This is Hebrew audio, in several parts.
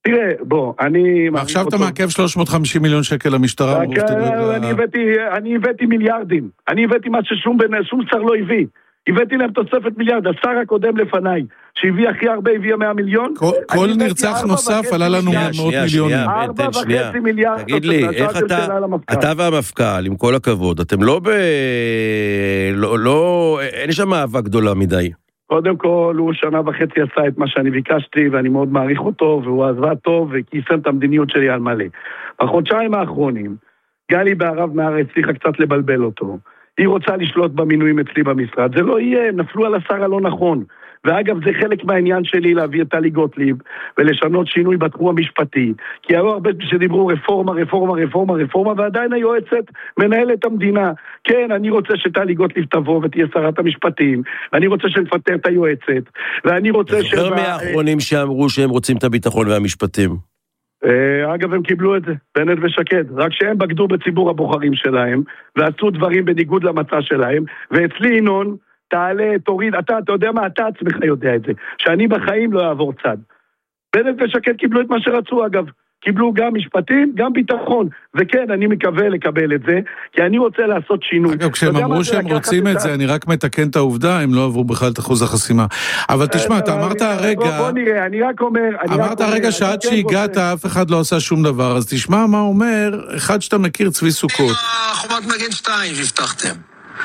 תראה, בוא, אני... ועכשיו אתה מעכב 350 מיליון שקל למשטרה. אני הבאתי מיליארדים. אני הבאתי מה ששום שר לא הביא. הבאתי להם תוספת מיליארד. השר הקודם לפניי, שהביא הכי הרבה, הביא 100 מיליון. כל נרצח נוסף עלה לנו 100 מיליונים. 4.5 מיליארד. תגיד לי, איך אתה והמפכ"ל, עם כל הכבוד, אתם לא... אין שם אהבה גדולה מדי. קודם כל, הוא 1.5 שנה עשה את מה שאני ביקשתי, ואני מאוד מעריך אותו, והוא עזבה טוב, וכיסם את המדיניות שלי על מלא. בחודשיים האחרונים, גלי בערב מהארץ צריכה קצת לבלבל אותו. היא רוצה לשלוט במינויים אצלי במשרד. זה לא יהיה, נפלו על השר הלא נכון. ואגב, זה חלק מהעניין שלי להביא את טלי גוטליב ולשנות שינוי בתחום המשפטי. כי היו הרבה שדיברו רפורמה, ועדיין היועצת מנהלת את המדינה. כן, אני רוצה שטלי גוטליב תבוא ותהיה שרת המשפטים, ואני רוצה שנפטר את היועצת, ואני רוצה זוכר מהאחרונים שאמרו שהם רוצים את הביטחון והמשפטים. אגב, הם קיבלו את זה, בנט ושקד, רק שהם בגדו בציבור הבוחרים שלהם, ועשו דברים בניגוד למצע שלהם, ואצלי ינון, תעלה, תוריד, אתה יודע מה, אתה עצמך יודע את זה, שאני בחיים לא אעבור צד. בנט ושקד קיבלו את מה שרצו, אגב, קיבלו גם משפטים, גם ביטחון, וכן, אני מקווה לקבל את זה, כי אני רוצה לעשות שינוי. אגב, כשהם אמרו שהם רוצים את זה, אני רק מתקן את העובדה, הם לא עברו בכלל את אחוז החסימה. אבל תשמע, אתה אמרת הרגע... בוא נראה, אני רק אומר... אמרת הרגע שעד שהגעת, אף אחד לא עושה שום דבר, אז תשמע מה אומר, אחד שאתה מכיר, צבי סוכות. חומת מגן 2 שהבטחתם.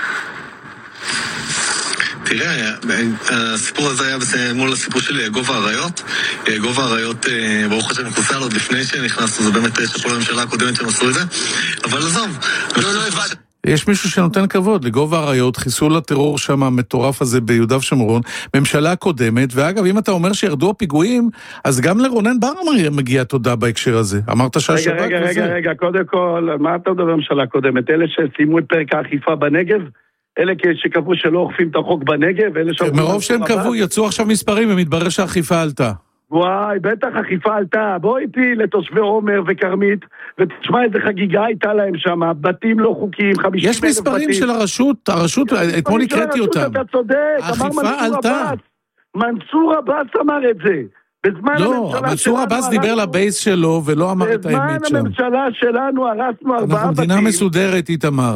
תראה, הסיפור הזה היה מול הסיפור שלי, גובה האריות. גובה האריות, ברוך השם, חוסל עוד לפני שנכנסנו, זה באמת שכל הממשלה הקודמת שהם עשו את זה. אבל עזוב. יש מישהו שנותן כבוד לגובה האריות, חיסול הטרור שם המטורף הזה ביהודה ושומרון, ממשלה קודמת, ואגב, אם אתה אומר שירדו הפיגועים, אז גם לרונן בר מגיע תודה בהקשר הזה. אמרת שהשב"כ וזה. רגע, קודם כל, מה אתה מדבר בממשלה קודמת? אלה שסיימו את פרק האכיפה בנגב? אלה שקבעו שלא אוכפים את החוק בנגב? מרוב שהם קבעו, יצאו עכשיו מספרים, ומתברר שהאכיפה עלתה. וואי, בטח אכיפה עלתה. בוא איתי לתושבי עומר וקרמית, ותשמע איזה חגיגה הייתה להם שם, בתים לא חוקיים, 50,000 יש מספרים של הרשות, אתמול הקראתי אותם. אתה צודק, האכיפה עלתה. מנסור עבאס אמר את זה. לא, מנסור עבאס דיבר לבייס שלו ולא אמר את האמת שם. בזמן הממשלה שלנו הרסנו 4 בתים. אנחנו מדינה מסודרת, איתמר.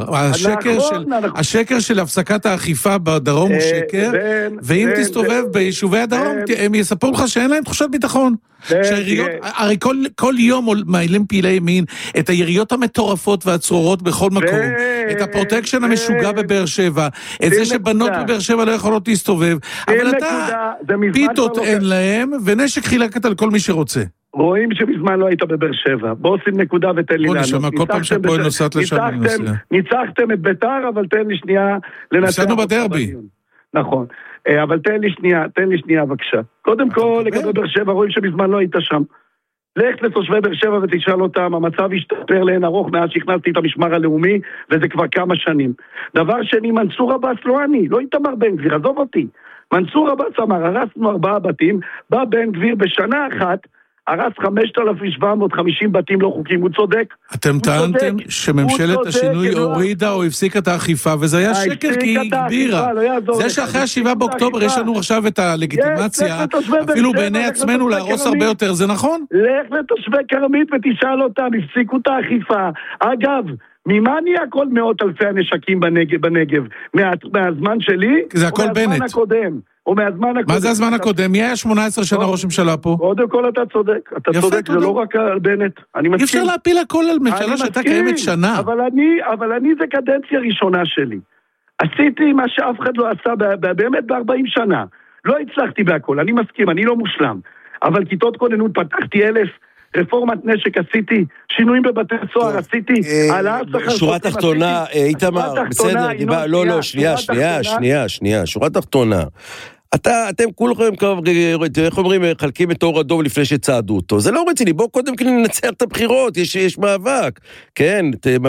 השקר של הפסקת האכיפה בדרום הוא שקר, ואם תסתובב ביישובי הדרום, הם יספרו לך שאין להם תחושת ביטחון. הרי כל יום מעלים פעילי ימין את היריות המטורפות והצרורות בכל מקום, את הפרוטקשן המשוגע בבאר שבע, את זה שבנות בבאר שבע לא יכולות להסתובב, אבל אתה פיתות אין להם ונשק חילקת על כל מי שרוצה. רואים שבזמן לא היית בבאר שבע, בוא עושים נקודה ותן לי לענות. כל פעם שפועל נוסעת לשם ניצחתם את ביתר, אבל תן לי שנייה ניצחנו בדרבי. נכון, אבל תן לי שנייה בבקשה. קודם כל, לגבי באר שבע, רואים שבזמן לא היית שם. לך לתושבי באר שבע ותשאל אותם, המצב השתפר לאין ארוך מאז שהכנסתי את המשמר הלאומי, וזה כבר כמה שנים. דבר שני, מנסור עבאס לא אני, לא איתמר בן גביר, עזוב אותי. מנסור עבאס אמר, הרסנו 4 בתים, בא בן גביר בשנה אחת, הרס 5,750 בתים לא חוקיים, הוא צודק. אתם טענתם שממשלת השינוי הורידה או הפסיקה את האכיפה, וזה היה שקר כי היא הגבירה. זה שאחרי 7 באוקטובר יש לנו עכשיו את הלגיטימציה, אפילו בעיני עצמנו להרוס הרבה יותר, זה נכון? לך לתושבי כרמית ותשאל אותם, הפסיקו את האכיפה. אגב, ממה נהיה כל 100,000 הנשקים בנגב? מהזמן שלי? זה הכל בנט. מה זה הזמן הקודם? מי היה 18 שנה ראש ממשלה פה? קודם כל אתה צודק, זה לא רק על בנט. אי אפשר להפיל הכל על ממשלה שהייתה קיימת שנה. אבל אני זה קדנציה ראשונה שלי. עשיתי מה שאף אחד לא עשה באמת ב-40 שנה. לא הצלחתי בהכל, אני מסכים, אני לא מושלם. אבל כיתות כוננות פתחתי 1,000, רפורמת נשק עשיתי, שינויים בבתי סוהר עשיתי, שורה תחתונה, איתמר, בסדר, לא, שנייה, שורה תחתונה. אתם כולכם, איך אומרים, חלקים את אור אדום לפני שצעדו אותו. זה לא רציני, בואו קודם כדי ננצח את הבחירות, יש מאבק. כן,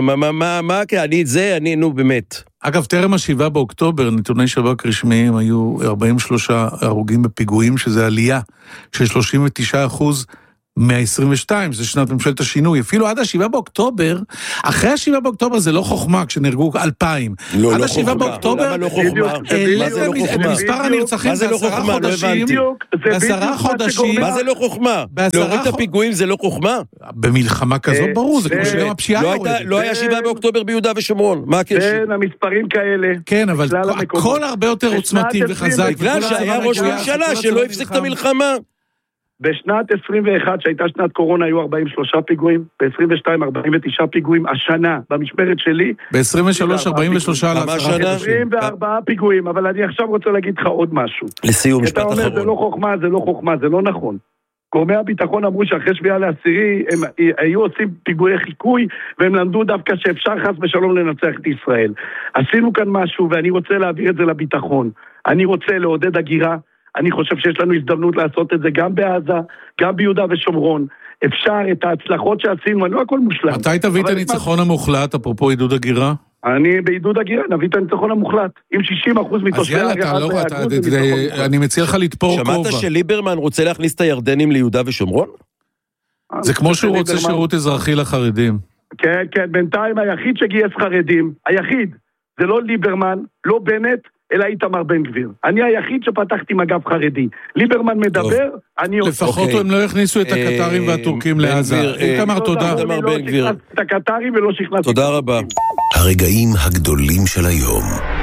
נו באמת. אגב, טרם 7 באוקטובר, נתוני שב"כ רשמיים היו 43 הרוגים בפיגועים, שזה עלייה של 39% 122, זה שנת ממשלת השינוי, אפילו עד 7 באוקטובר, אחרי 7 באוקטובר זה לא חוכמה, כשנהרגו 2,000. לא, עד לא 7 באוקטובר, למה לא חוכמה? מה זה לא חוכמה? מספר הנרצחים מה זה לא חוכמה? לא הבנתי. ב10 חודשים. מה זה לא חוכמה? להוריד את הפיגועים זה לא חוכמה? במלחמה כזאת ברור, זה כמו שגם הפשיעה יורדת. לא היה 7 באוקטובר ביהודה ושומרון, מה הקשר? כן, המספרים כאלה. כן, אבל הכל הרבה יותר עוצמתי וחזק. בגלל שהיה ראש ממשלה שלא הפסיק את המלחמה. בשנת 21, שהייתה שנת קורונה, היו 43 פיגועים, ב-22, 49 פיגועים, השנה, במשמרת שלי. ב-23, 43 על 24 פיגועים, אבל אני עכשיו רוצה להגיד לך עוד משהו. לסיום, משפט אחרון. אתה אומר, זה לא חוכמה, זה לא חוכמה, זה לא נכון. גורמי הביטחון אמרו שאחרי 7 לעשירי, הם היו עושים פיגועי חיקוי, והם למדו דווקא שאפשר חס ושלום לנצח את ישראל. עשינו כאן משהו, ואני רוצה להעביר את זה לביטחון. אני רוצה לעודד הגירה, אני חושב שיש לנו הזדמנות לעשות את זה גם בעזה, גם ביהודה ושומרון. אפשר את ההצלחות שעשינו, לא הכל מושלם. מתי תביא את הניצחון המוחלט, אפרופו עידוד הגירה? אני בעידוד הגירה, נביא את הניצחון המוחלט. עם 60% מתושבי אני מציע לך לתפור כובע. שמעת שליברמן רוצה להכניס את הירדנים ליהודה ושומרון? זה כמו שהוא רוצה שירות אזרחי לחרדים. כן, כן, בינתיים היחיד שגייס חרדים, היחיד, זה לא ליברמן, לא בנט, אלא איתמר בן גביר. אני היחיד שפתחתי מגב חרדי. ליברמן מדבר, אני עושה. לפחות הם לא הכניסו את הקטרים והטורקים לעזה. איתמר, תודה. איתמר בן גביר. את הקטרים ולא שכנעתי. תודה רבה. הרגעים הגדולים של היום.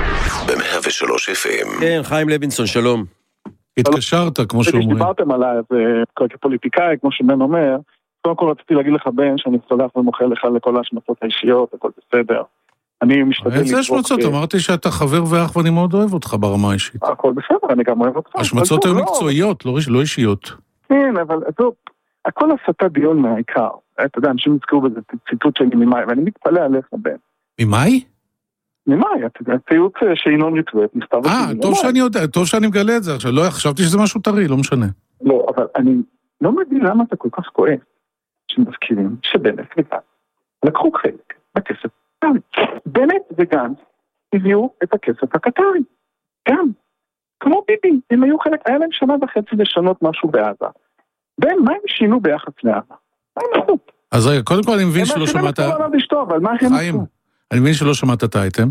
ב-103 FM. כן, חיים לוינסון, שלום. התקשרת, כמו שאומרים. כשדיברתם עליי, כפוליטיקאי, כמו שבן אומר, קודם כל רציתי להגיד לך, בן, שאני סולח ומוכר לך לכל ההשמצות האישיות, הכל בסדר. אני משתדל איזה השמצות? אמרתי שאתה חבר ואח ואני מאוד אוהב אותך ברמה האישית. הכל בסדר, אני גם אוהב אותך. השמצות היו מקצועיות, לא אישיות. כן, אבל הכל הסתה דיון מהעיקר. אתה יודע, אנשים נזכרו בזה ציטוט שלי ממאי, ואני מתפלא עליך, בן. ממאי? ממאי, הציוט שאינון ריטווט, נכתב... טוב שאני יודע, טוב שאני מגלה את זה עכשיו. לא, חשבתי שזה משהו טרי, לא משנה. לא, אבל אני לא מבין למה אתה כל כך כואב שמזכירים שבנט וגם לקחו חלק בכסף. בנט וגם הביאו את הכסף הקטרי. גם. כמו ביבי, הם היו חלק, היה להם 1.5 שנה לשנות משהו בעזה. בין, מה הם שינו ביחס לעזה? מה הם עשו? אז רגע, קודם כל אני מבין שלא שמעת... חיים, אני מבין שלא שמעת את האייטם,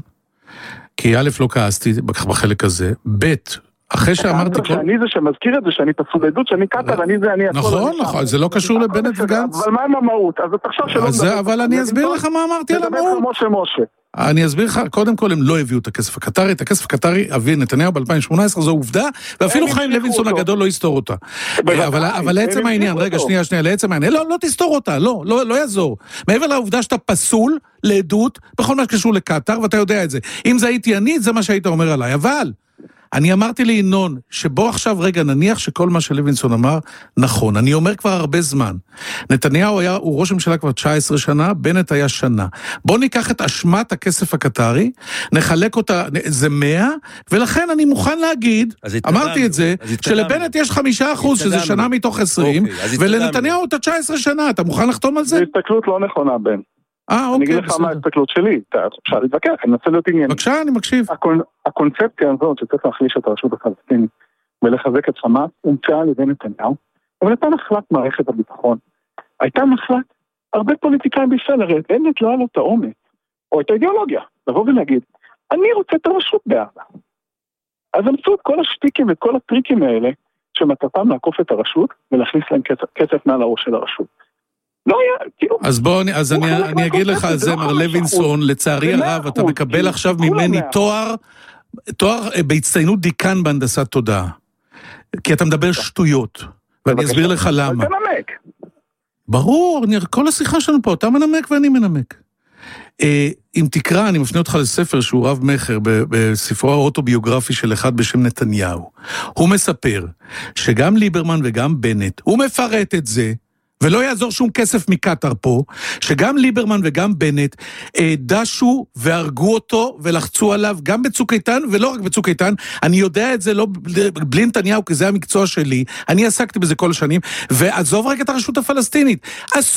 כי א' לא כעסתי בחלק הזה, ב' אחרי שאמרתי כל... אני זה שמזכיר את זה, שאני תפסוד עדות, שאני קטר, אני זה, אני... נכון, נכון, זה לא קשור לבנט וגנץ. אבל מה עם המהות? אז תחשוב שלא... אבל אני אסביר לך מה אמרתי על המהות. משה. אני אסביר לך, קודם כל הם לא הביאו את הכסף הקטרי, את הכסף הקטרי הביא נתניהו ב-2018, זו עובדה, ואפילו חיים לוינסון הגדול לא יסתור אותה. אבל לעצם העניין, רגע, שנייה, לעצם העניין, לא תסתור אותה, לא יעזור. מעבר לעובדה שאתה פסול לעדות, בכל מה שקשור לקטר, ואתה יודע את זה. אם זה הייתי אני, זה מה שהיית אומר עליי, אבל... אני אמרתי לינון, שבוא עכשיו רגע נניח שכל מה שלוינסון אמר נכון. אני אומר כבר הרבה זמן. נתניהו הוא ראש הממשלה כבר 19 שנה, בנט היה שנה. בוא ניקח את אשמת הכסף הקטרי, נחלק אותה, זה 100, ולכן אני מוכן להגיד, אמרתי את זה, שלבנט יש 5%, שזה שנה מתוך 20, ולנתניהו אתה 19 שנה, אתה מוכן לחתום על זה? זו הסתכלות לא נכונה, בן. אני אגיד לך מה ההסתכלות שלי, אפשר להתווכח, אני מנסה להיות ענייני. בבקשה, אני מקשיב. הקונספציה הזאת שצריך להחליש את הרשות הפלסטינית ולחזק את חמאס, הומצאה על ידי נתניהו, אבל הייתה נחלת מערכת הביטחון. הייתה נחלת הרבה פוליטיקאים בישראל, הרי בנט לא היה לו את האומץ, או את האידיאולוגיה, לבוא ולהגיד, אני רוצה את הרשות בעזה. אז המצאו את כל השטיקים ואת כל הטריקים האלה, שמטרתם לעקוף את הרשות ולהכניס להם כסף מעל הראש של הרשות. אז אני אגיד לך על זה, מר לוינסון, לצערי הרב, אתה מקבל עכשיו ממני תואר בהצטיינות דיקן בהנדסת תודעה. כי אתה מדבר שטויות, ואני אסביר לך למה. אבל תנמק. ברור, כל השיחה שלנו פה, אתה מנמק ואני מנמק. אם תקרא, אני מפנה אותך לספר שהוא רב מחר, בספרו האוטוביוגרפי של אחד בשם נתניהו. הוא מספר שגם ליברמן וגם בנט, הוא מפרט את זה, ולא יעזור שום כסף מקטר פה, שגם ליברמן וגם בנט דשו והרגו אותו ולחצו עליו גם בצוק איתן, ולא רק בצוק איתן, אני יודע את זה לא בלי נתניהו, כי זה המקצוע שלי, אני עסקתי בזה כל השנים, ועזוב רק את הרשות הפלסטינית, עשו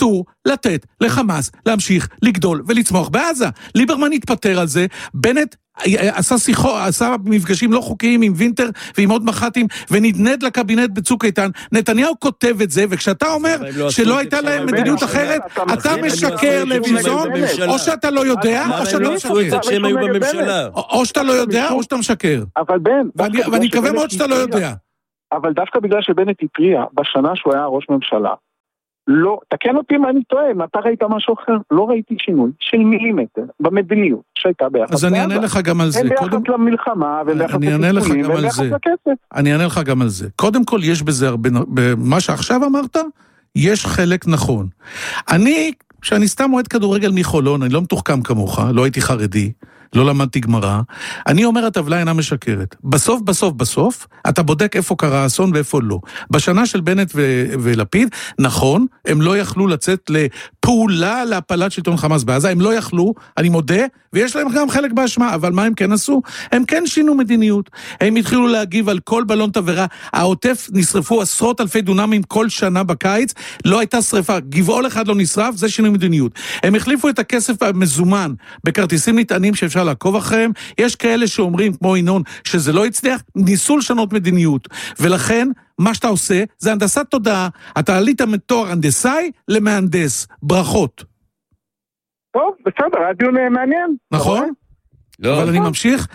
לתת לחמאס להמשיך לגדול ולצמוח בעזה. ליברמן התפטר על זה, בנט עשה מפגשים לא חוקיים עם וינטר ועם עוד מח"טים, ונדנד לקבינט בצוק איתן. נתניהו כותב את זה, וכשאתה אומר שלא הייתה להם מדיניות אחרת, אתה משקר לוינסון, או שאתה לא יודע, או שאתה לא משקר. או שאתה לא יודע, או שאתה משקר. ואני מקווה מאוד שאתה לא יודע. אבל דווקא בגלל שבנט התריע בשנה שהוא היה ראש ממשלה, לא, תקן אותי מה אני טועה, אתה ראית משהו אחר? לא ראיתי שינוי של מילימטר במדיניות שהייתה ביחד. אז אני אענה לך גם על זה. ביחד למלחמה וביחד לפיצויים וביחד לכסף. אני אענה לך גם על זה. קודם כל יש בזה הרבה, במה שעכשיו אמרת, יש חלק נכון. שאני סתם מועד כדורגל מחולון, אני לא מתוחכם כמוך, לא הייתי חרדי, לא למדתי גמרא, אני אומר הטבלה אינה משקרת. בסוף, אתה בודק איפה קרה אסון ואיפה לא. בשנה של בנט ולפיד, נכון, הם לא יכלו לצאת לפעולה להפלת שלטון חמאס בעזה, הם לא יכלו, אני מודה, ויש להם גם חלק באשמה, אבל מה הם כן עשו? הם כן שינו מדיניות. הם התחילו להגיב על כל בלון תבערה, העוטף נשרפו עשרות אלפי דונמים כל שנה בקיץ, לא הייתה שריפה, גבעול אחד לא נשרף, זה שינוי מדיניות. הם החליפו את הכסף המזומן בכרטיסים נטענים שאפשר לעקוב אחריהם, יש כאלה שאומרים, כמו ינון, שזה לא הצליח, ניסו לשנות מדיניות, ולכן, מה שאתה עושה, זה הנדסת תודעה, אתה עלית מתואר הנדסאי למהנדס, ברכות. טוב, בסדר, היה דיון מעניין. נכון? אבל אני ממשיך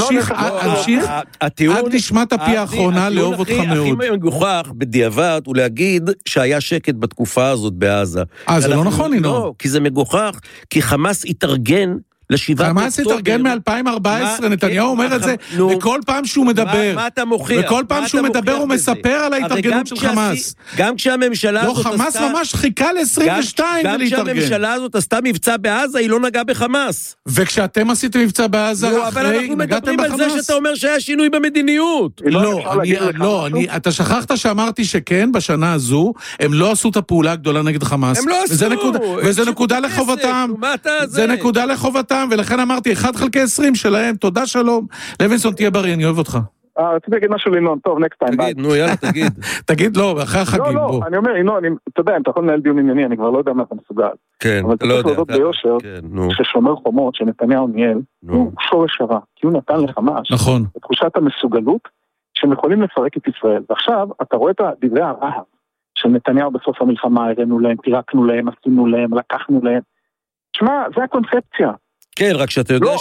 עד נשמת הפי האחרונה לאהוב אותך מאוד. הכי מגוחך בדיעבד הוא להגיד שהיה שקט בתקופה הזאת בעזה. זה לא נכון, ינון. לא, כי זה מגוחך, כי חמאס התארגן לשבעת אוקטובר. חמאס התארגן מ-2014, נתניהו אומר את זה, וכל פעם שהוא מדבר, מה אתה מוכיח? וכל פעם שהוא מדבר הוא מספר על ההתארגנות של חמאס. גם כשהממשלה הזאת עשתה... לא, חמאס ממש חיכה ל-22 גם כשהממשלה הזאת עשתה מבצע בעזה, היא לא נגעה בחמאס. וכשאתם עשיתם מבצע בעזה, אחרי, נגעתם בחמאס? אבל אנחנו מדברים על זה שאתה אומר שהיה שינוי במדיניות. לא, אתה שכחת שאמרתי שכן, בשנה הזו, הם לא עשו את הפעולה הגדולה נגד חמאס. הם לא עשו. וזה נקודה לחובתם. זה נקודה לחובתם. ולכן אמרתי, 1/20 שלהם, תודה שלום. לוינסון, תהיה בריא, אני אוהב אותך. רציתי להגיד משהו לינון, טוב, נקסט טיים, ביי. תגיד, נו, יאללה, תגיד. תגיד, לא, אחרי החגים, בוא. לא, אני אומר, ינון, אתה יודע, אם אתה יכול לנהל דיון ענייני, אני כבר לא יודע מה אתה מסוגל. כן, אבל אתה צריך להודות ביושר, ששומר חומות, שנתניהו ניהל, הוא שורש הרע, כי הוא נתן לחמאס, את תחושת המסוגלות, שהם יכולים לפרק את ישראל. ועכשיו, אתה רואה את דברי הרהב, של נתניהו בסוף המלחמה, הראינו להם, פירקנו להם, עשינו להם, לקחנו להם. תשמע, זה הקונספציה. כן, רק שאתה יודע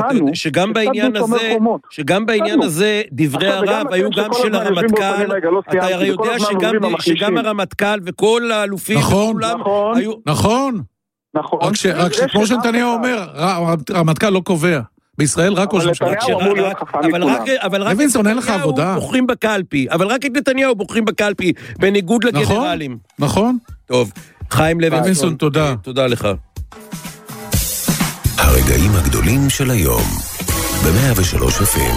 שגם בעניין הזה דברי הרב היו גם של הרמטכ"ל, אתה הרי יודע שגם הרמטכ"ל וכל האלופים נכון, רק שכמו שנתניהו אומר, הרמטכ"ל לא קובע, בישראל רק ראש ממשלה. אבל רק נתניהו בוחרים בקלפי, אבל רק את נתניהו בוחרים בקלפי, בניגוד לגנרלים. נכון. טוב, חיים לוינסון, תודה לך. הרגעים הגדולים של היום, ב-103 FM.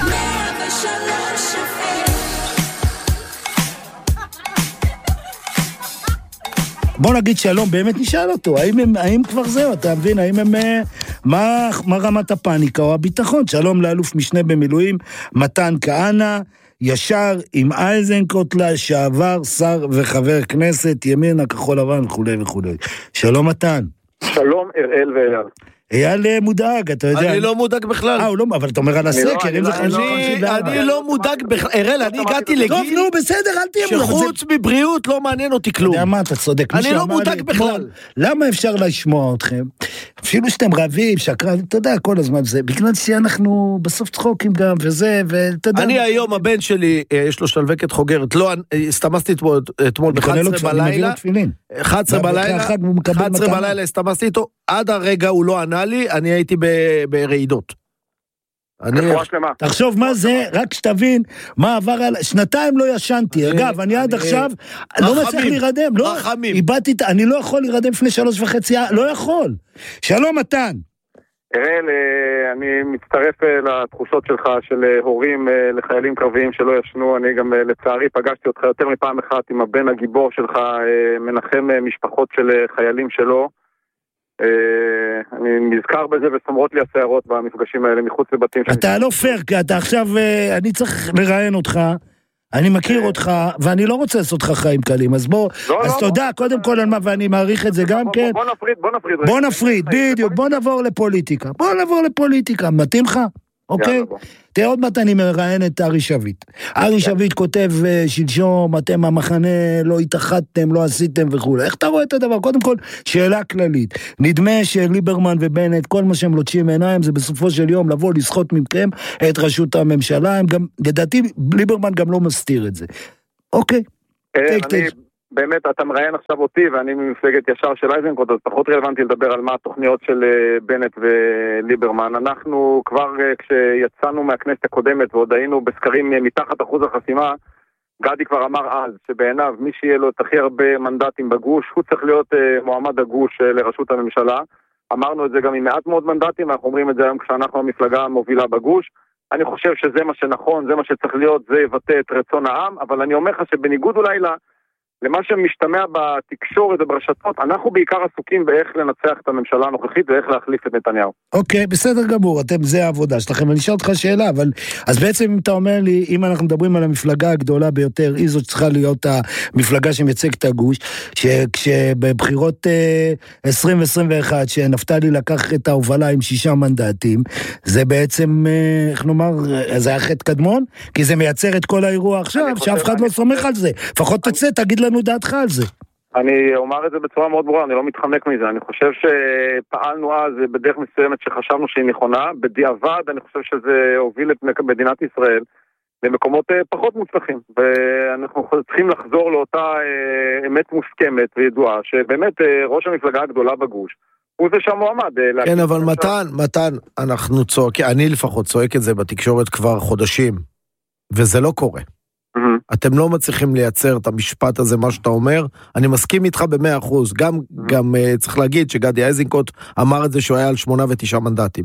בוא נגיד שלום, באמת נשאל אותו, האם כבר זהו, אתה מבין, האם הם, מה רמת הפאניקה או הביטחון? שלום לאלוף משנה במילואים, מתן כהנא, ישר עם אייזנקוט לשעבר, שר וחבר כנסת, ימינה, כחול לבן וכו' וכו'. שלום מתן. שלום אראל ואייל. אייל מודאג, אתה יודע. אני לא מודאג בכלל. אבל אתה אומר על הסקר, אני לא מודאג בכלל. אראל, אני הגעתי לגיל... טוב, נו, בסדר, אל תהיה מודאג. שחוץ מבריאות לא מעניין אותי כלום. אתה יודע מה, אתה צודק. אני לא מודאג בכלל. למה אפשר לשמוע אתכם? אפילו שאתם רבים, שקרן, אתה יודע, כל הזמן זה, בגלל שאנחנו בסוף צחוקים גם, וזה, ואתה יודע... אני היום, הבן שלי, יש לו שלווקת חוגרת, לא, הסתמסתי אתמול ב-11 בלילה, 11 בלילה הסתמסתי איתו, עד הרגע הוא לא ענה לי, אני הייתי ברעידות. תחשוב מה זה, רק שתבין מה עבר על... שנתיים לא ישנתי, אגב, אני עד עכשיו לא מצליח להירדם, אני לא יכול להירדם לפני 3.5, לא יכול. שלום מתן. אראל, אני מצטרף לתחושות שלך של הורים לחיילים קרביים שלא ישנו, אני גם לצערי פגשתי אותך יותר מפעם אחת עם הבן הגיבור שלך, מנחם משפחות של חיילים שלו, אני נזכר בזה וסמרות לי הסערות במפגשים האלה מחוץ לבתים. אתה לא פייר, כי אתה עכשיו, אני צריך לראיין אותך, אני מכיר אותך, ואני לא רוצה לעשות לך חיים קלים, אז בוא, אז תודה, קודם כל על מה, ואני מעריך את זה גם כן. בוא נפריד, בדיוק, בוא נעבור לפוליטיקה, מתאים לך? אוקיי? תראה, עוד מעט אני מראיין את ארי שביט. ארי שביט כותב שלשום, אתם המחנה לא התאחדתם, לא עשיתם וכו'. איך אתה רואה את הדבר? קודם כל, שאלה כללית. נדמה שליברמן ובנט, כל מה שהם לוטשים מעיניים, זה בסופו של יום לבוא לסחוט מכם את ראשות הממשלה. הם גם, לדעתי, ליברמן גם לא מסתיר את זה. אוקיי. באמת, אתה מראיין עכשיו אותי, ואני ממפלגת ישר של אייזנקוט, אז פחות רלוונטי לדבר על מה התוכניות של בנט וליברמן. אנחנו כבר כשיצאנו מהכנסת הקודמת, ועוד היינו בסקרים מתחת אחוז החסימה, גדי כבר אמר אז, שבעיניו מי שיהיה לו את הכי הרבה מנדטים בגוש, הוא צריך להיות מועמד הגוש לראשות הממשלה. אמרנו את זה גם עם מעט מאוד מנדטים, ואנחנו אומרים את זה היום כשאנחנו המפלגה המובילה בגוש. אני חושב שזה מה שנכון, זה מה שצריך להיות, זה יבטא את רצון העם, אבל אני אומר לך שבניגוד אולי למה שמשתמע בתקשורת וברשתות, אנחנו בעיקר עסוקים באיך לנצח את הממשלה הנוכחית ואיך להחליף את נתניהו. אוקיי, בסדר גמור, זה העבודה שלכם. אני אשאל אותך שאלה, אבל אז בעצם אם אתה אומר לי, אם אנחנו מדברים על המפלגה הגדולה ביותר, היא זאת צריכה להיות המפלגה שמייצגת את הגוש, כשבבחירות 2021, שנפתלי לקח את ההובלה עם 6 מנדטים, זה בעצם, איך נאמר, זה היה חטא קדמון? כי זה מייצר את כל האירוע עכשיו, שאף אחד לא סומך על זה. לפחות תצא, תגיד לנו דעתך על זה. אני אומר את זה בצורה מאוד ברורה, אני לא מתחמק מזה. אני חושב שפעלנו אז בדרך מסוימת שחשבנו שהיא נכונה. בדיעבד אני חושב שזה הוביל את מדינת ישראל למקומות פחות מוצלחים. ואנחנו צריכים לחזור לאותה אמת מוסכמת וידועה, שבאמת ראש המפלגה הגדולה בגוש הוא זה שהמועמד. כן, אבל מתן, אנחנו צועקים, אני לפחות צועק את זה בתקשורת כבר חודשים, וזה לא קורה. אתם לא מצליחים לייצר את המשפט הזה, מה שאתה אומר, אני מסכים איתך ב100%, גם צריך להגיד שגדי איזנקוט אמר את זה שהוא היה על 8 ו9 מנדטים,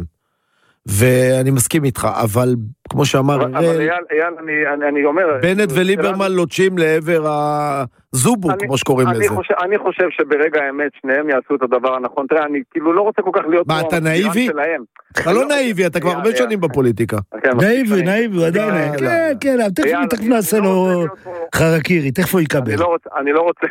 ואני מסכים איתך, אבל כמו שאמר, אבל אייל, אני אומר, בנט וליברמן לוטשים לעבר הזובו, כמו שקוראים לזה. אני חושב שברגע האמת שניהם יעשו את הדבר הנכון. תראה, אני כאילו לא רוצה כל כך להיות... מה, אתה נאיבי? אתה לא נאיבי, אתה כבר הרבה שנים בפוליטיקה. נאיבי, עדיין. כן, תכף נעשה לו חרקירי, תכף הוא יקבל. אני לא רוצה...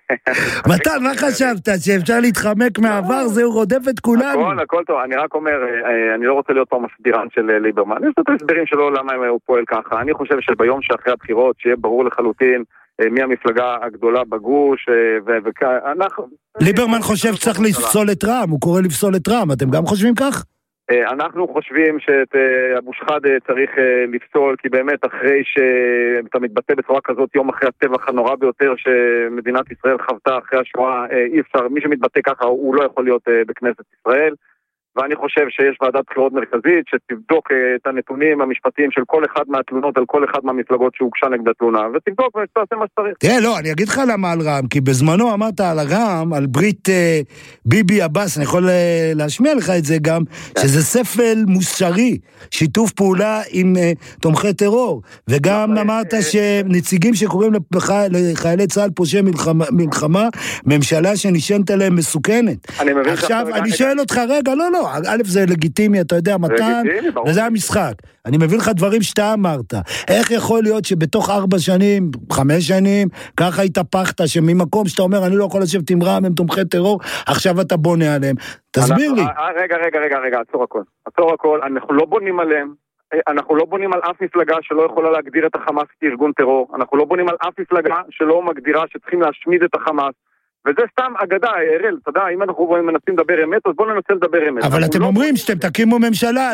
מתן, מה חשבת? שאפשר להתחמק מהעבר, זהו רודף את כולנו. הכל טוב, אני רק אומר, אני לא רוצה להיות פה מסבירן של ליברמן. יש את ההסברים שלו למה הוא פועל ככה. אני חושב שביום שאחרי הבחירות, שיהיה ברור לחלוטין מי המפלגה הגדולה בגוש, ואנחנו... ליברמן חושב שצריך לפסול את רע"מ, הוא קורא לפסול את רע"מ, אתם גם חושבים כך? אנחנו חושבים שאת אבו שחאדה צריך לפסול, כי באמת אחרי שאתה מתבטא בצורה כזאת יום אחרי הטבח הנורא ביותר שמדינת ישראל חוותה אחרי השואה, אי אפשר, מי שמתבטא ככה הוא לא יכול להיות בכנסת ישראל. ואני חושב שיש ועדת בחירות מרכזית שתבדוק את הנתונים המשפטיים של כל אחד מהתלונות על כל אחד מהמפלגות שהוגשה נגד התלונה, ותבדוק ותעשה מה שצריך. תראה, לא, אני אגיד לך למה על רע"מ, כי בזמנו אמרת על הרע"מ, על ברית ביבי עבאס, אני יכול להשמיע לך את זה גם, שזה ספל מוסרי, שיתוף פעולה עם תומכי טרור, וגם אמרת שנציגים שקוראים לחיילי צה"ל פושעי מלחמה, ממשלה שנשענת עליהם מסוכנת. עכשיו, אני שואל אותך, רגע, לא, א' זה לגיטימי, אתה יודע, מתן, וזה המשחק. אני מבין לך דברים שאתה אמרת. איך יכול להיות שבתוך 4 שנים, 5 שנים, ככה התהפכת, שממקום שאתה אומר, אני לא יכול לשבת עם רע"מ, הם תומכי טרור, עכשיו אתה בונה עליהם. תסביר לי. רגע, עצור הכל. אנחנו לא בונים עליהם. אנחנו לא בונים על אף מפלגה שלא יכולה להגדיר את החמאס כארגון טרור. אנחנו לא בונים על אף מפלגה שלא מגדירה שצריכים להשמיד את החמאס. וזה סתם אגדה, אראל, אתה יודע, אם אנחנו מנסים לדבר אמת, אז בואו ננסה לדבר אמת. אבל אתם אומרים שאתם תקימו ממשלה,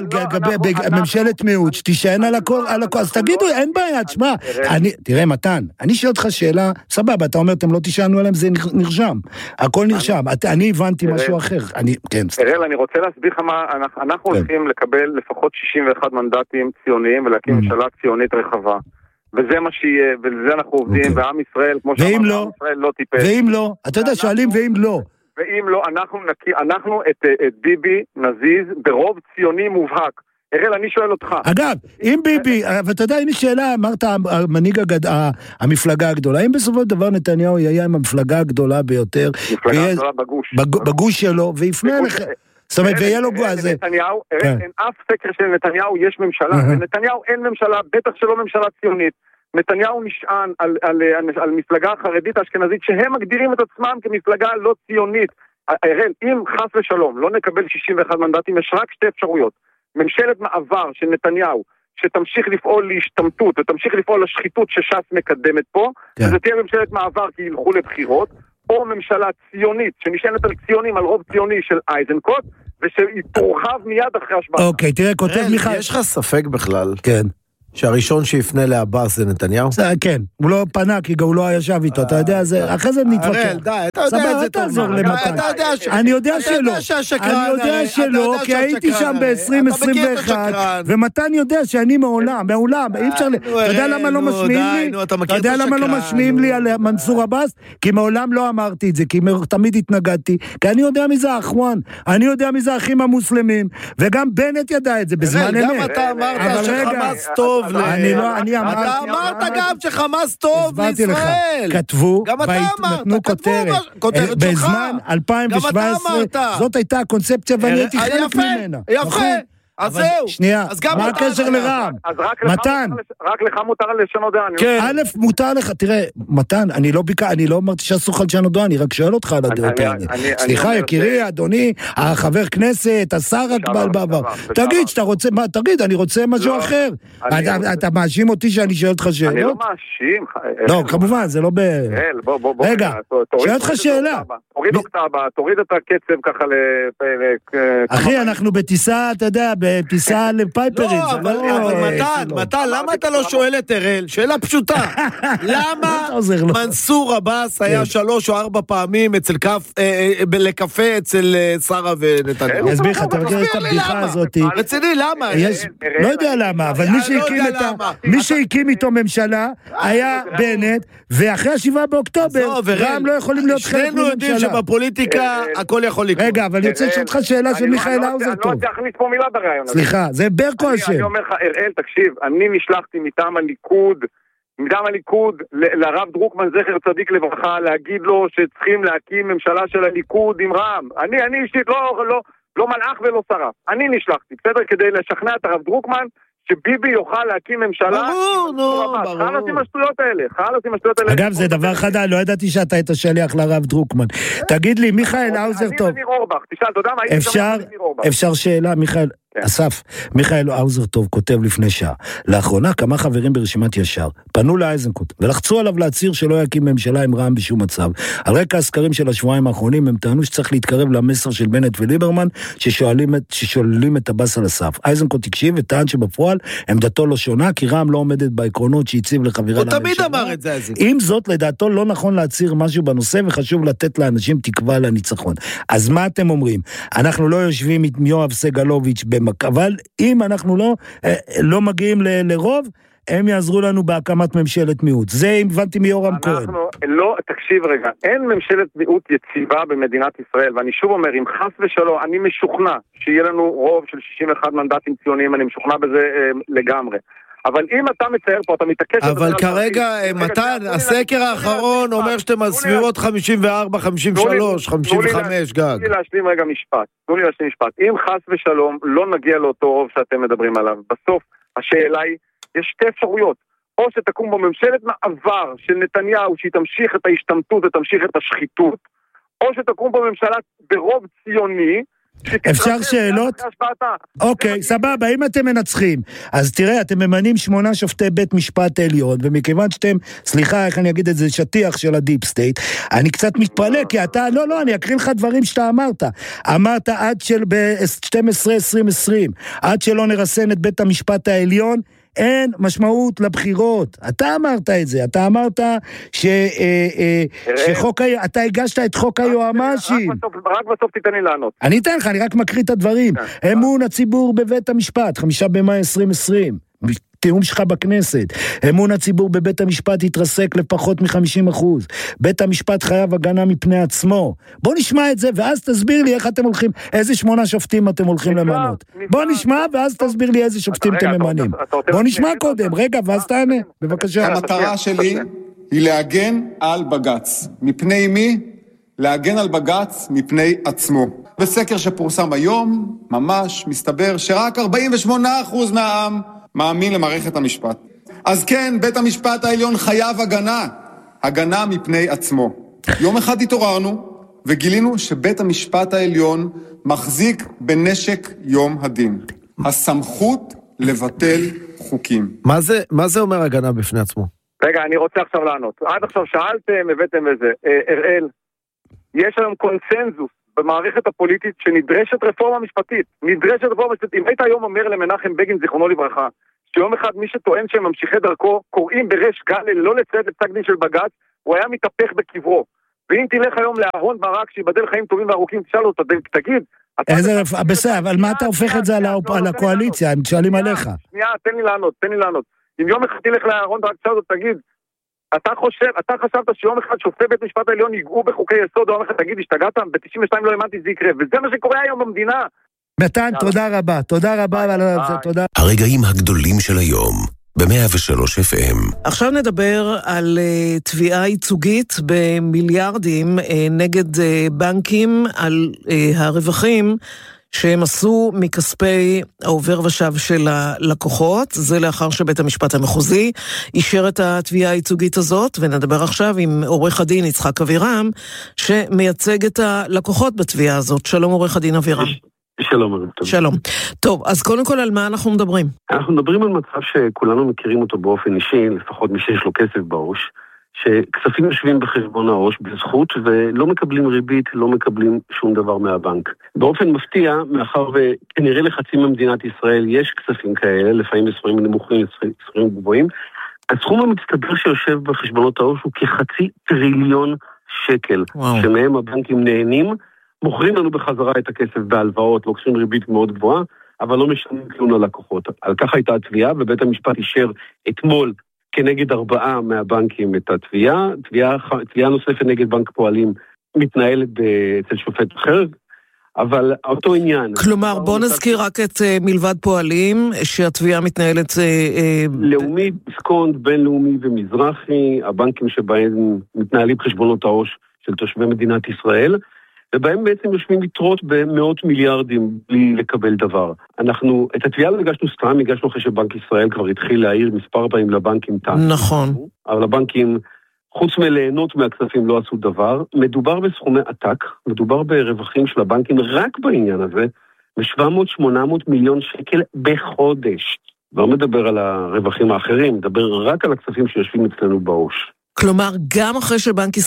ממשלת מיעוט, שתישען על הכל, אז תגידו, אין בעיה, תשמע, תראה מתן, אני שואל אותך שאלה, סבבה, אתה אומר, אתם לא תישענו עליהם, זה נרשם, הכל נרשם, אני הבנתי משהו אחר, אראל, אני רוצה להסביר לך מה, אנחנו הולכים לקבל לפחות 61 מנדטים ציוניים, ולהקים ממשלה ציונית רחבה. וזה מה שיהיה, ולזה אנחנו עובדים, ועם ישראל, כמו שאמרנו, עם ישראל לא טיפש. ואם לא, אתה יודע, שואלים ואם לא. ואם לא, אנחנו את ביבי נזיז ברוב ציוני מובהק. אראל, אני שואל אותך. אגב, אם ביבי, ואתה יודע, הנה שאלה, אמרת, המנהיג המפלגה הגדולה, אם בסופו של דבר נתניהו יהיה עם המפלגה הגדולה ביותר, מפלגה הגדולה בגוש. בגוש שלו, ויפנה לך... זאת אומרת, ויהיה לו גוע זה. נתניהו, אין אף סקר של נתניהו יש ממשלה, ונתניהו אין ממשלה, בטח שלא ממשלה ציונית. נתניהו נשען על מפלגה חרדית אשכנזית שהם מגדירים את עצמם כמפלגה לא ציונית. הראל, אם חס ושלום לא נקבל 61 מנדטים, יש רק שתי אפשרויות. ממשלת מעבר של נתניהו, שתמשיך לפעול להשתמטות ותמשיך לפעול לשחיתות שש"ס מקדמת פה, וזה תהיה ממשלת מעבר כי ילכו לבחירות, או ממשלה ציונית שנשענת על ציונים, על רוב ציוני של אייזנקוט, ושהיא תורחב מיד אחרי השבעה. אוקיי, תראה, כותב מיכל. יש לך ספק בכלל? כן. שהראשון שיפנה לעבאס זה נתניהו? כן, הוא לא פנה כי הוא לא ישב איתו, אתה יודע, אחרי זה נתווכח. די, אתה יודע את זה טוב. אני יודע שלא, כי הייתי שם ב-2021, ומתן יודע שאני מעולם, אי אפשר, אתה יודע למה לא משמיעים לי? אתה יודע למה לא משמיעים לי על מנסור עבאס? כי מעולם לא אמרתי את זה, כי תמיד התנגדתי, כי אני יודע מי זה האחוון, אני יודע מי זה האחים המוסלמים, וגם בנט ידע את זה בזמן אמת. גם אתה אמרת שחמאס טוב. אתה אמרת גם שחמאס טוב לישראל. כתבו, נתנו כותרת בזמן 2017, זאת הייתה הקונספציה ואני הייתי חלק ממנה. יפה. אז זהו. שנייה, מה הקשר לרעם? מתן. רק לך מותר לשנות דעה. כן. א', מותר לך, תראה, מתן, אני לא אמרתי שאסור לך לשנות דעה, אני רק שואל אותך על הדעות האלה. סליחה, יקירי, אדוני, החבר כנסת, השר הקבל בעבר. תגיד שאתה רוצה, תגיד, אני רוצה משהו אחר. אתה מאשים אותי שאני שואל אותך שאלות? אני לא מאשים. לא, כמובן, זה לא רגע, שואל אותך שאלה. תוריד את הקצב ככה אחי, אנחנו בטיסה, אתה יודע, בטיסה לפייפרים. לא, אבל מתן, למה אתה לא שואל את אראל? שאלה פשוטה. למה מנסור עבאס היה 3 או 4 פעמים לקפה אצל שרה ונתניהו? אסביר לך, אתה מכיר את הבדיחה הזאת. רציני, למה? לא יודע למה, אבל מי שהקים איתו ממשלה היה בנט, ואחרי 7 באוקטובר, גם לא יכולים להיות חלק מממשלה. שנינו יודעים שבפוליטיקה הכל יכול לקרות. רגע, אבל אני רוצה לשאול אותך שאלה של מיכאל האוזר טוב. אני לא תכניס פה מילה ברעיון. סליחה, זה ברקו השם. אני אומר לך, אראל, תקשיב, אני נשלחתי מטעם הליכוד לרב דרוקמן זכר צדיק לברכה, להגיד לו שצריכים להקים ממשלה של הליכוד עם רע"מ. אני אישית לא מלאך ולא שרה. אני נשלחתי, בסדר? כדי לשכנע את הרב דרוקמן שביבי יוכל להקים ממשלה. ברור. חלס עם השטויות האלה. אגב, זה דבר חדש, לא ידעתי שאתה היית שליח לרב דרוקמן. תגיד לי, מיכאל האוזר טוב. אני אורבך, תשאל, אתה יודע מה הייתי שם? אפשר שאלה, מיכאל, אסף, מיכאל האוזר טוב כותב לפני שעה. לאחרונה כמה חברים ברשימת ישר פנו לאייזנקוט ולחצו עליו להצהיר שלא יקים ממשלה עם רע"מ בשום מצב. על רקע הסקרים של השבועיים האחרונים הם טענו שצריך להתקרב למסר של בנט וליברמן ששוללים את הבאס על הסף. אייזנקוט הקשיב וטען שבפועל עמדתו לא שונה כי רע"מ לא עומדת בעקרונות שהציב לחבירה לממשלה. הוא תמיד אמר את זה. עם זאת, לדעתו לא נכון להצהיר משהו בנושא וחשוב לתת לאנשים תקווה לניצחון. אז מה אתם אומרים? אנחנו לא יושבים עם יואב סגלוביץ' אבל אם אנחנו לא מגיעים לרוב, הם יעזרו לנו בהקמת ממשלת מיעוט. זה הבנתי מיורם כהן. תקשיב רגע, אין ממשלת מיעוט יציבה במדינת ישראל, ואני שוב אומר, אם חס ושלום, אני משוכנע שיהיה לנו רוב של 61 מנדטים ציוניים, אני משוכנע בזה לגמרי. אבל אם אתה מצייר פה, אתה מתעקש... אבל כרגע, מתן, הסקר האחרון אומר שאתם על סבירות 54, 53, 55 גג. תנו לי להשלים רגע משפט. אם חס ושלום לא נגיע לאותו רוב שאתם מדברים עליו, בסוף השאלה היא, יש 2 אפשרויות. או שתקום בו ממשלת מעבר של נתניהו, שהיא תמשיך את ההשתמטות ותמשיך את השחיתות, או שתקום בו ממשלה ברוב ציוני, אפשר שאלות? אוקיי, סבבה, אם אתם מנצחים, אז תראה, אתם ממנים 8 שופטי בית משפט עליון, ומכיוון שאתם, סליחה, איך אני אגיד את זה, שטיח של הדיפ סטייט, אני קצת מתפלא, כי אתה, לא, אני אקריא לך דברים שאתה אמרת עד של ב-12-2020, עד שלא נרסן את בית המשפט העליון, אין משמעות לבחירות. אתה אמרת את זה, אתה אמרת אתה הגשת את חוק היועמ"שים. רק בסוף תיתן לי לענות. אני אתן לך, אני רק מקריא את הדברים. אמון הציבור בבית המשפט, 5 במאי 2020. תיאום שלך בכנסת. אמון הציבור בבית המשפט התרסק לפחות מ-50%. בית המשפט חייב הגנה מפני עצמו. בוא נשמע את זה, ואז תסביר לי איך אתם הולכים, איזה 8 שופטים אתם הולכים למנות. בוא נשמע, ואז תסביר לי איזה שופטים אתם ממנים. בוא נשמע קודם, רגע, ואז תענה. בבקשה. המטרה שלי היא להגן על בג"ץ. מפני מי? להגן על בג"ץ מפני עצמו. בסקר שפורסם היום, ממש מסתבר שרק 48% מהעם מאמין למערכת המשפט. אז כן, בית המשפט העליון חייב הגנה מפני עצמו. יום אחד התעוררנו וגילינו שבית המשפט העליון מחזיק בנשק יום הדין. הסמכות לבטל חוקים. מה זה אומר הגנה בפני עצמו? רגע, אני רוצה עכשיו לענות. עד עכשיו שאלתם, הבאתם איזה. אראל, יש היום קונסנזוס במערכת הפוליטית שנדרשת רפורמה משפטית. אם היית היום אומר למנחם בגין זיכרונו לברכה, שיום אחד מי שטוען שהם ממשיכי דרכו, קוראים בריש גלי לא לצאת לפסק דין של בג"ץ, הוא היה מתהפך בקברו. ואם תלך היום לאהרון ברק, שיבדל חיים טובים וארוכים, תשאל אותו, תגיד. בסדר, אבל מה אתה הופך את זה על הקואליציה? הם שואלים עליך. שנייה, תן לי לענות. אם יום אחד תלך לאהרון ברק, תשאל אותו, תגיד, אתה חשבת שיום אחד שופטי בית משפט העליון ייגעו בחוקי יסוד, או יום אחד תגיד, השתגעת, ב-92 לא האמנתי זה יקרה, וזה מה שקורה היום במדינה. מתן, תודה רבה. תודה. הרגעים הגדולים של היום, ב-103 FM. עכשיו נדבר על תביעה ייצוגית במיליארדים נגד בנקים, על הרווחים שהם עשו מכספי העובר ושב של הלקוחות. זה לאחר שבית המשפט המחוזי אישר את התביעה הייצוגית הזאת, ונדבר עכשיו עם עורך הדין יצחק אבירם, שמייצג את הלקוחות בתביעה הזאת. שלום עורך הדין אבירם. שלום. שלום. טוב, אז קודם כל על מה אנחנו מדברים? אנחנו מדברים על מצב שכולנו מכירים אותו באופן אישי, לפחות מי שיש לו כסף בראש, שכספים יושבים בחשבון העו"ש בזכות ולא מקבלים ריבית, לא מקבלים שום דבר מהבנק. באופן מפתיע, מאחר וכנראה לחצי ממדינת ישראל יש כספים כאלה, לפעמים בסכומים נמוכים, בסכומים גבוהים, הסכום המצטבר שיושב בחשבונות העו"ש הוא כ500 טריליון שקל, שמהם הבנקים נהנים, מוכרים לנו בחזרה את הכסף בהלוואות, לוקחים ריבית מאוד גבוהה, אבל לא משנים כלום ללקוחות. על כך הייתה התביעה, ובית המשפט אישר אתמול כנגד 4 מהבנקים את התביעה. תביעה נוספת נגד בנק פועלים מתנהלת אצל שופט אחר, אבל אותו עניין. כלומר, בוא נזכיר רק את מלבד פועלים, שהתביעה מתנהלת לאומי, דיסקונט, בינלאומי ומזרחי, הבנקים שבהם מתנהלים חשבונות העו"ש של תושבי מדינת ישראל, ובהם בעצם יושבים יתרות במאות מיליארדים בלי לקבל דבר. אנחנו, את התביעה לא הגשנו סתם, הגשנו אחרי שבנק ישראל כבר התחיל להעיר מספר פעמים לבנקים טעם. נכון. אבל הבנקים, חוץ מליהנות מהכספים, לא עשו דבר. מדובר בסכומי עתק, מדובר ברווחים של הבנקים רק בעניין הזה, ב-700-800 מיליון שקל בחודש. לא מדבר על הרווחים האחרים, מדבר רק על הכספים שיושבים אצלנו בעו"ש. כלומר, גם אחרי שבנק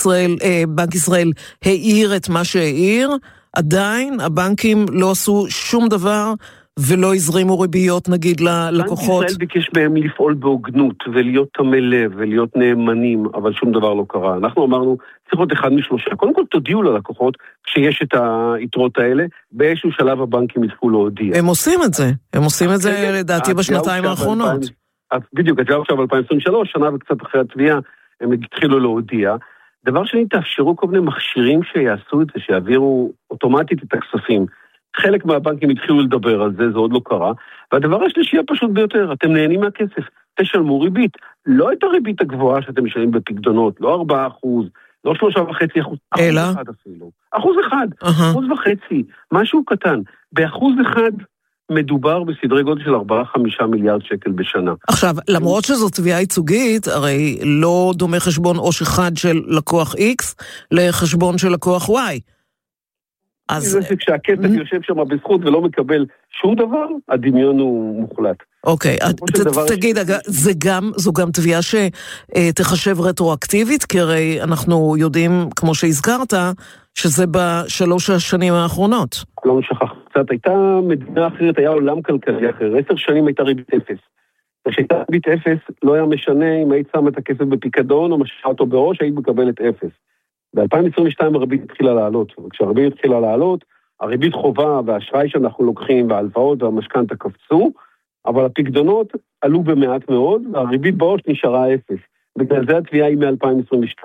ישראל העיר את מה שהעיר, עדיין הבנקים לא עשו שום דבר ולא הזרימו ריביות נגיד ללקוחות. בנק ישראל ביקש בהם לפעול בהוגנות ולהיות תמי לב ולהיות נאמנים, אבל שום דבר לא קרה. אנחנו אמרנו, צריך להיות אחד משלושה. קודם כל תודיעו ללקוחות כשיש את היתרות האלה, באיזשהו שלב הבנקים יצפו להודיע. הם עושים את זה לדעתי בשנתיים האחרונות. בדיוק, התביעה עכשיו 2023, שנה וקצת אחרי התביעה, הם התחילו להודיע. דבר שני, תאפשרו כל מיני מכשירים שיעשו את זה, שיעבירו אוטומטית את הכספים. חלק מהבנקים התחילו לדבר על זה, זה עוד לא קרה. והדבר השלישי הפשוט ביותר, אתם נהנים מהכסף, תשלמו ריבית. לא את הריבית הגבוהה שאתם משלמים בפקדונות, לא 4%, לא 3.5%, אלא? 1% אפילו. 1%, 1.5%, משהו קטן. ב1% מדובר בסדרי גודל של 4-5 מיליארד שקל בשנה. עכשיו, למרות שזו תביעה ייצוגית, הרי לא דומה חשבון עו"ש אחד של לקוח X לחשבון של לקוח Y. אז כשהכסף יושב שם בזכות ולא מקבל שום דבר, הדמיון הוא מוחלט. אוקיי, תגיד, זו גם תביעה שתחשב רטרואקטיבית, כי הרי אנחנו יודעים, כמו שהזכרת, שזה ב3 השנים האחרונות. לא נשכח קצת, הייתה מדינה אחרת, היה עולם כלכלי אחר, 10 שנים הייתה ריבית 0. כשהייתה ריבית 0, לא היה משנה אם היית שם את הכסף בפיקדון או משכה אותו בראש, היית מקבלת 0. ב-2022 הריבית התחילה לעלות, וכשהריבית התחילה לעלות, הריבית חובה והאשראי שאנחנו לוקחים וההלוואות והמשכנתא קפצו, אבל הפיקדונות עלו במעט מאוד, והריבית בראש נשארה 0. בגלל זה התביעה היא מ-2022.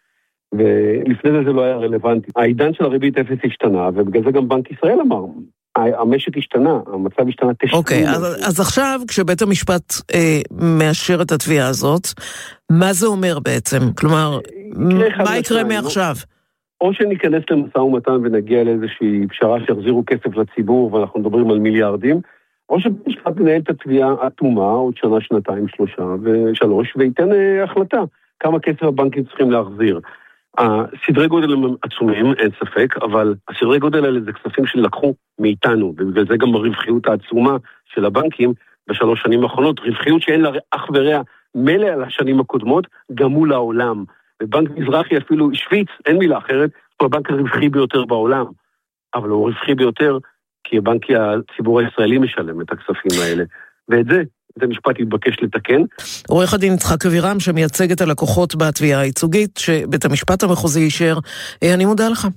ולפני זה לא היה רלוונטי. העידן של הריבית 0 השתנה, ובגלל זה גם בנק ישראל אמר, המשק השתנה, המצב השתנה. אוקיי, אז עכשיו כשבית המשפט מאשר את התביעה הזאת, מה זה אומר בעצם? כלומר, מה יקרה מעכשיו? או שניכנס למשא ומתן ונגיע לאיזושהי פשרה שיחזירו כסף לציבור, ואנחנו מדברים על מיליארדים, או שבית המשפט מנהל את התביעה עתומה, עוד שנה, שנתיים, 3 וייתן החלטה כמה כסף הבנקים צריכים להחזיר. הסדרי גודל הם עצומים, אין ספק, אבל הסדרי גודל האלה זה כספים שלקחו מאיתנו, וזה גם הרווחיות העצומה של הבנקים בשלוש שנים האחרונות, רווחיות שאין לה אח ורע מלא על השנים הקודמות, גם מול העולם. ובנק מזרחי אפילו שוויץ, אין מילה אחרת, הוא הבנק הרווחי ביותר בעולם, אבל הוא רווחי ביותר כי הציבור הישראלי משלם את הכספים האלה, ואת זה המשפט יתבקש לתקן. עורך הדין יצחק אבירם שמייצג את הלקוחות בתביעה הייצוגית שבית המשפט המחוזי אישר. אני מודה לך.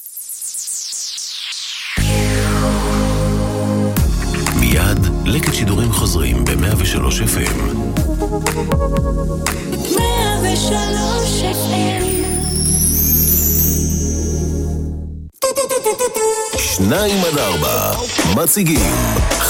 מיד לקט שידורים חוזרים ב-103 FM. 103 FM. 2-4 מציגים